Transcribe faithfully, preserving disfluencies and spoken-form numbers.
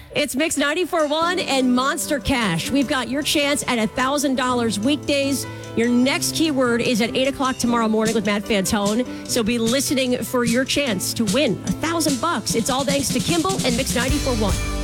It's Mix ninety-four point one and Monster Cash. We've got your chance at one thousand dollars weekdays. Your next keyword is at eight o'clock tomorrow morning with Matt Fantone. So be listening for your chance to win one thousand bucks. It's all thanks to Kimball and Mix ninety-four point one.